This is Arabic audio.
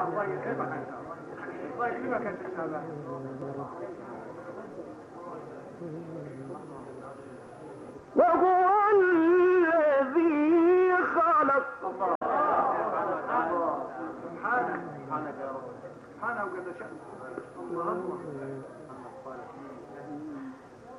الله يكرمك الله يكرمك يا شيخ شعبان. وهو الذي خلق سبحانك يا رب سبحانه وجل شأنه الله أكبر